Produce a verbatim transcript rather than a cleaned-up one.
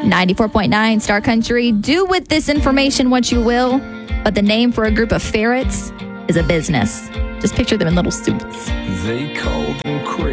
ninety-four point nine Star Country. Do with this information what you will, but the name for a group of ferrets is a business. Just picture them in little suits. They called